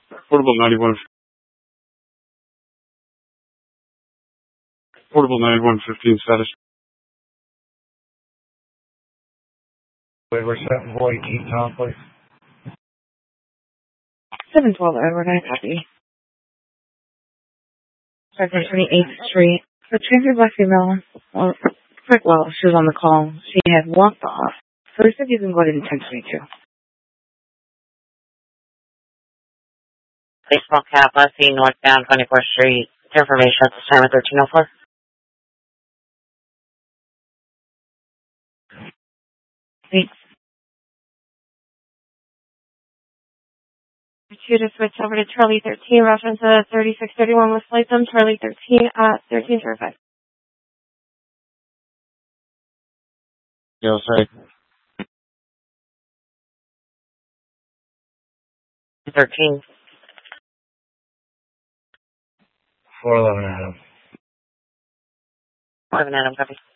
Portable 91. Portable 9115 status. We're 748 Tom, please. 712 Edward, I copy. 28th Street. The transfer black female, well, she was on the call. She had walked off. So they said you can go to 1022. Baseball cap, let's see, northbound 24th Street. Information at this time at 1304. Thanks. To switch over to Charlie 13, reference 3631 West Latham, Charlie 13 at 1305. Yeah, sorry. 13. 411 Adam. 11 Adam, copy.